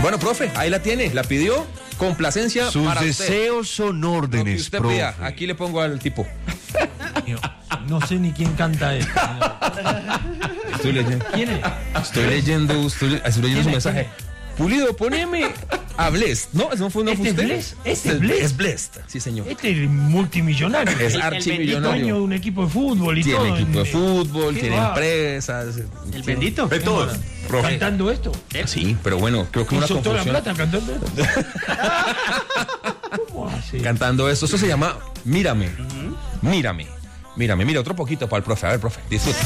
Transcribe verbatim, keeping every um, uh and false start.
Bueno, profe, ahí la tiene, la pidió. Complacencia Sus para deseos usted. son órdenes, Lo que usted profe. pida. Aquí le pongo al tipo. No sé ni quién canta esto. Estoy leyendo. ¿Quién es? Estoy leyendo, estoy, estoy leyendo su ¿Quién es? mensaje. Pulido, poneme a Blessed. No, eso no fue, no fue ¿Este usted. es Blessed? ¿Este es Blessed? Es Blessed, sí, señor. Este es multimillonario. Es El- el archimillonario. bendito dueño de un equipo de fútbol y Tiene todo. equipo de en- fútbol, ¿Qué tiene va? empresas. ¿El bendito? De todo. Profe. Cantando esto. Sí, pero bueno, creo que una Hizo toda la confusión. plata cantando esto. ¿Cómo hace? Cantando esto, eso se llama Mírame. Mírame. Mírame, mira, otro poquito para el profe. A ver, profe, disfruta.